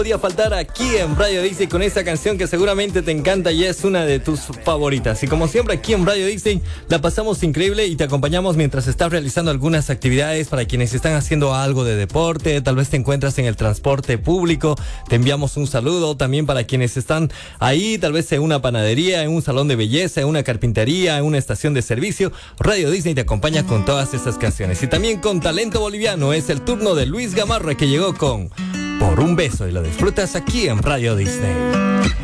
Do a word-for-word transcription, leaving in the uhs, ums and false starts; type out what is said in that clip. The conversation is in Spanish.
Podía faltar aquí en Radio Disney con esta canción que seguramente te encanta y es una de tus favoritas. Y como siempre aquí en Radio Disney la pasamos increíble y te acompañamos mientras estás realizando algunas actividades. Para quienes están haciendo algo de deporte, tal vez te encuentras en el transporte público, te enviamos un saludo. También para quienes están ahí, tal vez en una panadería, en un salón de belleza, en una carpintería, en una estación de servicio, Radio Disney te acompaña con todas estas canciones. Y también con talento boliviano es el turno de Luis Gamarra, que llegó con Por un beso, y lo disfrutas aquí en Radio Disney.